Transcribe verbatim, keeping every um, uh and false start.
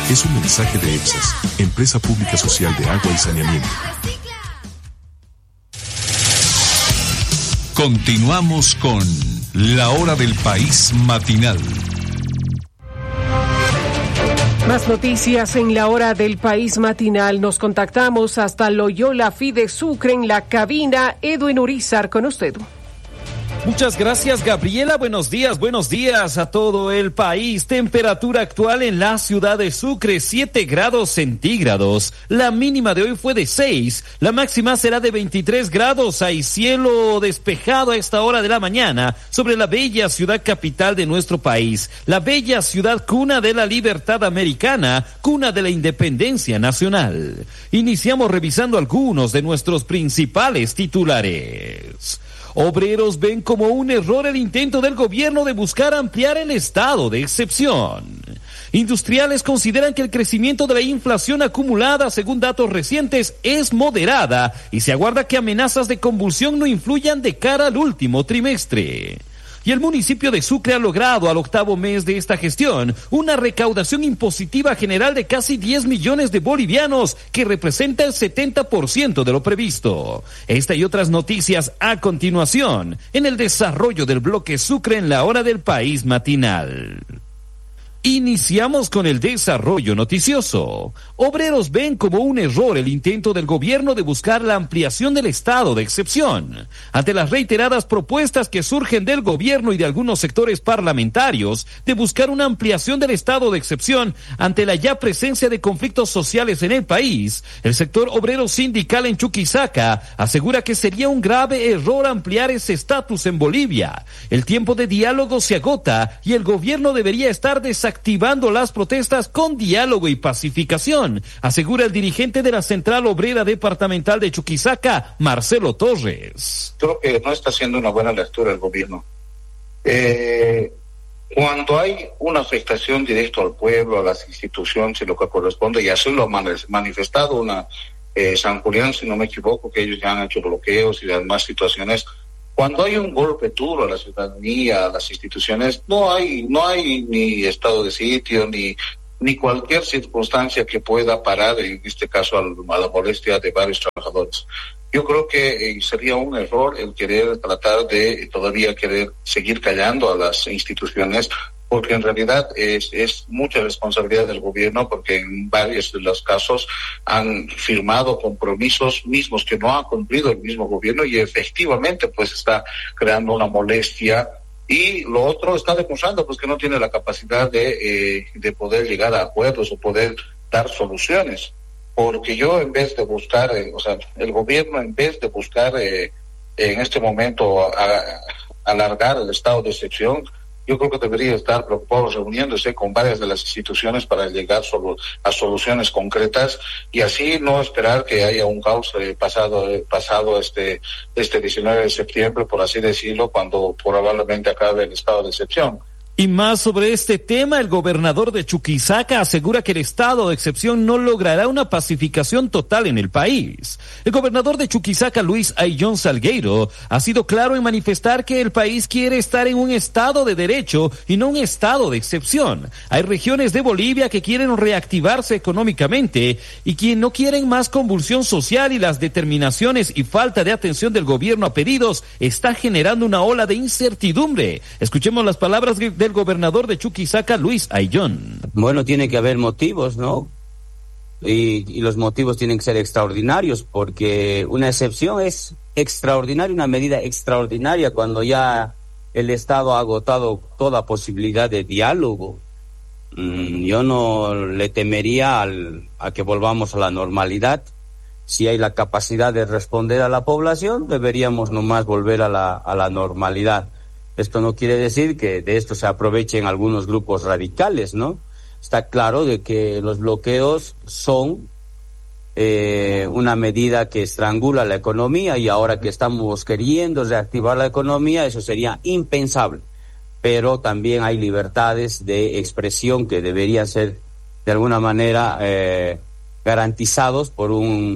Es un mensaje de EPSAS, Empresa Pública Social de Agua y Saneamiento. Continuamos con La Hora del País Matinal. Más noticias en La Hora del País Matinal. Nos contactamos hasta Loyola Fide Sucre en la cabina. Edwin Urizar con usted. Muchas gracias, Gabriela. Buenos días, buenos días a todo el país. Temperatura actual en la ciudad de Sucre, siete grados centígrados. La mínima de hoy fue de seis. La máxima será de veintitrés grados. Hay cielo despejado a esta hora de la mañana sobre la bella ciudad capital de nuestro país. La bella ciudad cuna de la libertad americana, cuna de la independencia nacional. Iniciamos revisando algunos de nuestros principales titulares. Obreros ven como un error el intento del gobierno de buscar ampliar el estado de excepción. Industriales consideran que el crecimiento de la inflación acumulada, según datos recientes, es moderada y se aguarda que amenazas de convulsión no influyan de cara al último trimestre. Y el municipio de Sucre ha logrado al octavo mes de esta gestión una recaudación impositiva general de casi diez millones de bolivianos, que representa el setenta por ciento de lo previsto. Esta y otras noticias a continuación en el desarrollo del bloque Sucre en La Hora del País Matinal. Iniciamos con el desarrollo noticioso. Obreros ven como un error el intento del gobierno de buscar la ampliación del estado de excepción. Ante las reiteradas propuestas que surgen del gobierno y de algunos sectores parlamentarios de buscar una ampliación del estado de excepción ante la ya presencia de conflictos sociales en el país, el sector obrero sindical en Chuquisaca asegura que sería un grave error ampliar ese estatus en Bolivia. El tiempo de diálogo se agota y el gobierno debería estar desactivado activando las protestas con diálogo y pacificación, asegura el dirigente de la Central Obrera Departamental de Chuquisaca, Marcelo Torres. Creo que no está haciendo una buena lectura el gobierno. Eh, cuando hay una afectación directa al pueblo, a las instituciones y lo que corresponde, y así lo ha manifestado una eh, San Julián, si no me equivoco, que ellos ya han hecho bloqueos y demás situaciones. Cuando hay un golpe duro a la ciudadanía, a las instituciones, no hay no hay ni estado de sitio, ni ni cualquier circunstancia que pueda parar, en este caso, al, a la molestia de varios trabajadores. Yo creo que eh, sería un error el querer tratar de todavía querer seguir callando a las instituciones, porque en realidad es, es mucha responsabilidad del gobierno, porque en varios de los casos han firmado compromisos mismos que no ha cumplido el mismo gobierno y efectivamente pues está creando una molestia. Y lo otro está demostrando pues que no tiene la capacidad de, eh, de poder llegar a acuerdos o poder dar soluciones. Porque yo en vez de buscar, eh, o sea, el gobierno en vez de buscar eh, en este momento a, a, alargar el estado de excepción, yo creo que debería estar preocupado reuniéndose con varias de las instituciones para llegar solo a soluciones concretas y así no esperar que haya un caos eh, pasado eh, pasado este este diecinueve de septiembre, por así decirlo, cuando probablemente acabe el estado de excepción. Y más sobre este tema, el gobernador de Chuquisaca asegura que el estado de excepción no logrará una pacificación total en el país. El gobernador de Chuquisaca, Luis Ayllón Salgueiro, ha sido claro en manifestar que el país quiere estar en un estado de derecho y no un estado de excepción. Hay regiones de Bolivia que quieren reactivarse económicamente y quien no quieren más convulsión social, y las determinaciones y falta de atención del gobierno a pedidos está generando una ola de incertidumbre. Escuchemos las palabras de el gobernador de Chuquisaca, Luis Ayllón. Bueno, tiene que haber motivos, ¿no? Y, y los motivos tienen que ser extraordinarios, porque una excepción es extraordinaria, una medida extraordinaria cuando ya el Estado ha agotado toda posibilidad de diálogo. Mm, yo no le temería al, a que volvamos a la normalidad. Si hay la capacidad de responder a la población, deberíamos nomás volver a la, a la normalidad. Esto no quiere decir que de esto se aprovechen algunos grupos radicales, ¿no? Está claro de que los bloqueos son eh, una medida que estrangula la economía, y ahora que estamos queriendo reactivar la economía, eso sería impensable. Pero también hay libertades de expresión que deberían ser de alguna manera eh, garantizados por un